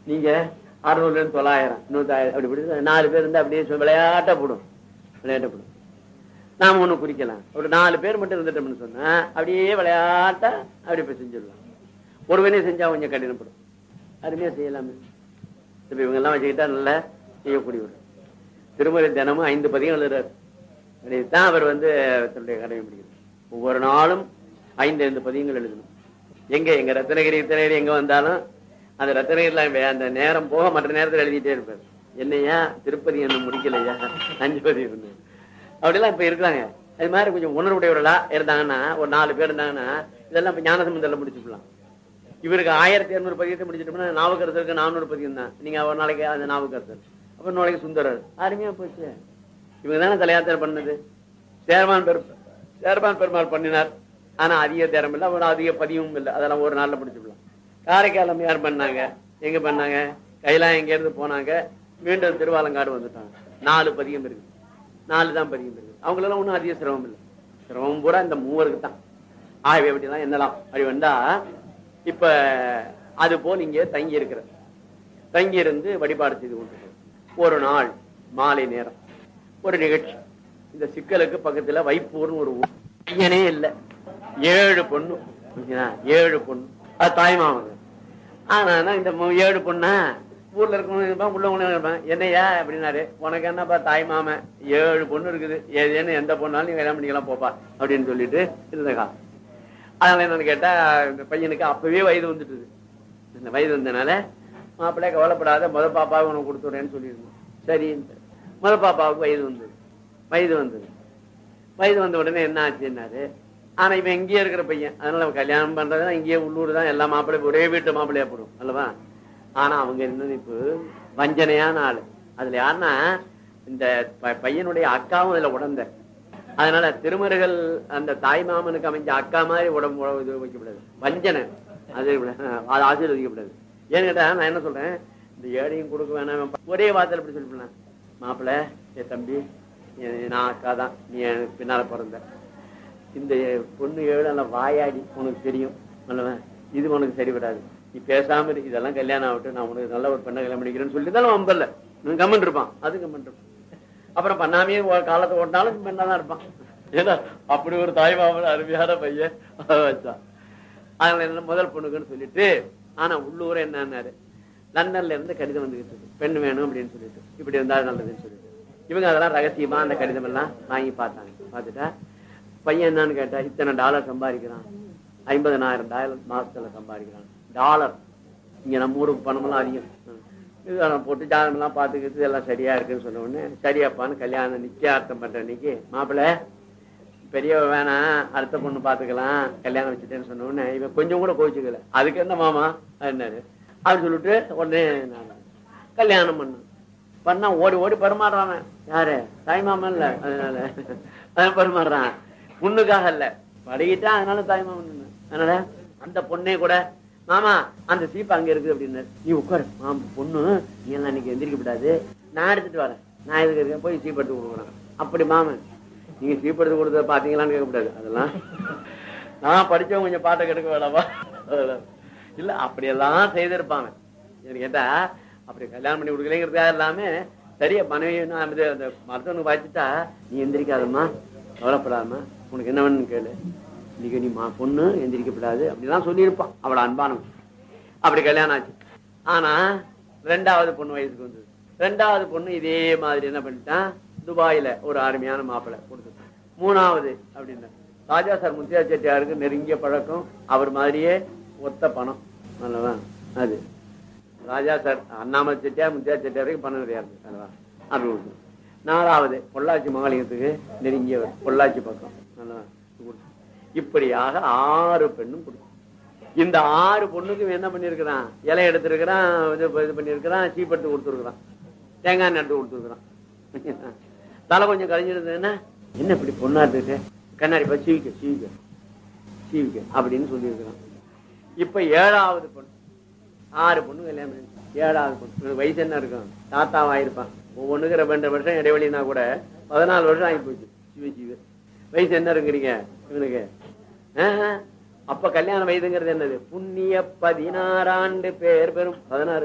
நீங்க 600 இருந்து 900 11000 அப்படி இப்படி 4 பேர் இருந்தா அப்படியே விளையாட்ட போடும். நாம ஒண்ணு குறிக்கலாம். ஒரு 4 பேர் மட்டும் இருந்துட்டோம்னு சொன்னா அப்படியே விளையாட்டா அப்படி போய் செஞ்சிடலாம். ஒருவனே செஞ்சா கொஞ்சம் கடினப்படும். அருமையா செய்யலாமே. இப்ப இவங்க எல்லாம் வச்சுக்கிட்டா நல்லா செய்யக்கூடியவர். திருமுறை தினமும் 5 பதிகம் எழுதுறாரு. தான் அவர் தன்னுடைய கடமை முடியும். ஒவ்வொரு நாளும் 5 பதிகங்கள் எழுதணும். எங்க ரத்னகிரி எங்க வந்தாலும் அந்த ரத்னகிரில அந்த நேரம் போக மற்ற நேரத்தில் எழுதிட்டே இருப்பார். என்னையா திருப்பதி என்ன முடிக்கலையா 5 பதிகம் இருந்தது அப்படிலாம் இப்ப இருக்கிறாங்க. அது மாதிரி கொஞ்சம் உணர்வுடையவர்களா இருந்தாங்கன்னா ஒரு 4 பேர் இருந்தாங்கன்னா இதெல்லாம் இப்ப ஞானசம்பந்தம் முடிச்சுக்கலாம். இவருக்கு 1200 பதிகத்தை முடிச்சிட்டோம்னா நாவுக்கரசருக்கு 400 பதிகம் தான். நீங்க ஒரு நாளைக்கு அந்த நாவுக்கரசர் அப்புறம் நாளைக்கு சுந்தரர் அருமையா போச்சு. இவங்க தானே தலையாத்திரை பண்ணது. சேர்மான் பெருமாள் பண்ணினார். ஆனா அதிக தேரம் இல்லை, ஒரு அதிக பதிவும் இல்லை. அதெல்லாம் ஒரு நாள்ல முடிச்சுக்கலாம். காரைக்காலம் யார் பண்ணாங்க? எங்க பண்ணாங்க? கைலாம் எங்க இருந்து போனாங்க, மீண்டும் திருவாலங்காடு வந்துட்டாங்க. 4 பதிகம் இருக்கு. 4 தான் பதிகம் இருக்கு. அவங்களெல்லாம் ஒன்றும் அதிக சிரமம் இல்லை. சிரமம் பூரா இந்த 3 தான். ஆகவே அப்படிதான் என்னலாம் அப்படி வந்தா இப்ப அது போல் இங்கே தங்கி இருக்கிற தங்கி இருந்து வழிபாடு செய்து கொண்டு ஒரு நாள் மாலை நேரம் ஒரு நிகழ்ச்சி. இந்த சிக்கலுக்கு பக்கத்துல வைப்பூர்னு ஒரு பையனே இல்லை. 7 பொண்ணு 7 பொண்ணு அது தாய்மாமங்க. ஆனா இந்த 7 பொண்ணா ஊர்ல இருக்கவங்க இருப்பான், உள்ளவங்க இருப்பான். என்னையா அப்படின்னாரு, உனக்கு என்னப்பா தாய் மாமன் 7 பொண்ணு இருக்குது, ஏதேன்னு எந்த பொண்ணாலும் நீங்க கல்யாணம் பண்ணிக்கலாம் போப்பா அப்படின்னு சொல்லிட்டு இருந்தக்கா. அதனால என்னன்னு கேட்டா இந்த பையனுக்கு அப்பவே வயது வந்துட்டு. இந்த வயது வந்ததுனால மாப்பிள்ளைய கவலைப்படாத, முதல் பாப்பாவை உனக்கு கொடுத்துடுறேன்னு சொல்லியிருந்தோம். சரி, முதல் பாப்பாவுக்கு வயது வந்த உடனே என்ன ஆச்சுன்னாரு, ஆனா இவன் இங்கேயே இருக்கிற பையன், அதனால கல்யாணம் பண்றதுன்னா இங்கேயே உள்ளூர் தான். எல்லா மாப்பிள்ளையும் ஒரே வீட்டு மாப்பிள்ளையா போடும் அல்லவா. ஆனா அவங்க என்ன இப்ப வஞ்சனையான ஆளு. அதுல யாருன்னா இந்த பையனுடைய அக்காவும் அதுல உடந்த. அதனால திருமருகள் அந்த தாய் மாமனுக்கு அமைஞ்ச அக்கா மாதிரி உடம்பு வைக்கப்படாது. வஞ்சனை அது ஆசீர்வதிக்கப்படாது. ஏன்னு கேட்டா நான் என்ன சொல்றேன், இந்த ஏழையும் கொடுக்க வேணாம். ஒரே வார்த்தையில இப்படி சொல்லிவிடலாம், மாப்பிள்ளை என் தம்பி நான் அக்கா தான், நீ எனக்கு பின்னால பிறந்த. இந்த பொண்ணு 7 நல்ல வாயாடி உனக்கு தெரியும் அல்லவா, இது உனக்கு சரிபடாது, நீ பேசாம இரு, இதெல்லாம் கல்யாணம் ஆகட்டும், நான் உனக்கு நல்ல ஒரு பெண்ணை கல்யாணம் பண்ணிக்கிறேன்னு சொல்லிட்டு வம்பல்ல கம்மன் இருப்பான். அது கம்மன் இருப்பான். அப்புறம் பண்ணாமே காலத்தை ஓட்டினாலும் பெண்ணாதான் இருப்பான். ஏன்னா அப்படி ஒரு தாய் மாமன் அருமையான பையன் வச்சான். அதனால என்ன முதல் பொண்ணுக்குன்னு சொல்லிட்டு, ஆனா உள்ளூர என்னன்னாரு, லண்டன்ல இருந்து கடிதம் வந்துகிட்டு பெண் வேணும் அப்படின்னு சொல்லிட்டு, இப்படி இருந்தாலும் நல்லதுன்னு சொல்லிட்டு இவங்க அதெல்லாம் ரகசியமா அந்த கடிதம் எல்லாம் வாங்கி பார்த்தாங்க. பார்த்துட்டா பையன் என்னன்னு கேட்டா, இத்தனை டாலர் சம்பாதிக்கிறான், 50,000 மாசத்துல சம்பாதிக்கிறான் டாலர். இங்க நம்ம ஊருக்கு பணமெல்லாம் அதிகம். இதெல்லாம் போட்டு ஜாதகம் எல்லாம் பார்த்துக்கிட்டு எல்லாம் சரியா இருக்குன்னு சொன்ன உடனே சரியாப்பான்னு கல்யாணம் நிச்சயார்த்தம் பண்ற அன்னைக்கு, மாப்பிள்ளை பெரிய வேணாம், அடுத்த பொண்ணு பாத்துக்கலாம், கல்யாணம் வச்சுட்டேன்னு சொன்ன உடனே இவன் கொஞ்சம் கூட கோச்சுக்கல. அதுக்கு என்ன மாமா என்னாரு அப்படின்னு சொல்லிட்டு உடனே நான் கல்யாணம் பண்ணா ஓடி ஓடி பரிமாறுறான். யாரு? தாய் மாமன் இல்ல, அதனால அதான் பரிமாறுறான். பொண்ணுக்காக இல்ல, பழகிட்டா அதனால தாய் மாமன். அதனால அந்த பொண்ணே கூட, மாமா அந்த சீப்பு அங்க இருக்குது அப்படின்னு, நீ உட்காரு மாமா, பொண்ணு நீ எல்லாம் இன்னைக்கு எந்திரிக்க கூடாது, நான் எடுத்துட்டு வரேன், நான் எதுக்கு இருக்கேன், போய் சீப்பு எடுத்து கொடுக்குறேன். அப்படி மாமன், நீங்க சீப்பு எடுத்து கொடுத்த பாத்தீங்களான்னு கேட்கக்கூடாது. அதெல்லாம் நான் படிச்சவங்க கொஞ்சம் பாட்டை கெடுக்க வேணாமா. இல்ல அப்படியெல்லாம் செய்திருப்பாங்க. கேட்டா அப்படி கல்யாணம் பண்ணி கொடுக்கலங்கிறதுக்காக எல்லாமே சரியா மனைவி அந்த மருத்துவனுக்கு பாய்ச்சிட்டா, நீ எந்திரிக்காதம்மா, கவலைப்படாதம்மா, உனக்கு என்ன வேணும்னு கேளு, இன்னைக்கு நீ பொண்ணு எந்திரிக்கப்படாது அப்படிதான் சொல்லியிருப்பான். அவளை அன்பானவன். அப்படி கல்யாணம் ஆச்சு. ஆனா 2வது பொண்ணு வயசுக்கு வந்தது. 2வது பொண்ணு இதே மாதிரி என்ன பண்ணிட்டான், துபாயில ஒரு அருமையான மாப்பிள்ளை கொடுத்துட்டான். 3வது அப்படின்னா ராஜா சார் முத்தியா செட்டியாருக்கு நெருங்கிய பழக்கம், அவர் மாதிரியே ஒத்த பணம் அல்லவா. அது ராஜா சார் அண்ணாமலை செட்டியார் முத்தியா செட்டியாருக்கு பணம் நிறையா இருக்கு அல்லவா. அப்படி கொடுத்து 4வது பொள்ளாச்சி மகாலிங்கத்துக்கு நெருங்கியவர், பொள்ளாச்சி பக்கம் அல்லவா. இப்படியாக 6 பெண்ணும் கொடுக்கும். இந்த 6 பொண்ணுக்கும் என்ன பண்ணிருக்கிறான், இலை எடுத்திருக்கிறான், இது பண்ணிருக்கிறான், சீப்படுத்து கொடுத்துருக்கிறான், தேங்காய் எடுத்து கொடுத்துருக்கிறான். தலை கொஞ்சம் கழிஞ்சிருந்ததுன்னா, என்ன இப்படி பொண்ணா இருக்கு, கண்ணாடி பா சீவிக்க அப்படின்னு சொல்லியிருக்கிறான். இப்ப 7வது பொண்ணு, 6 பொண்ணு கல்யாணம். 7வது பொண்ணு வயசு என்ன இருக்கும், தாத்தாவாயிருப்பான். ஒவ்வொன்றுக்கு 2 வருஷம் இடைவெளினா கூட 14 வருஷம் ஆகி போச்சு. சிவ வயசு என்ன இருக்குறீங்க இவனுக்கு. அப்ப கல்யாண வயதுங்கிறது என்னது, புண்ணிய 16 ஆண்டு பேர் பெறும் 16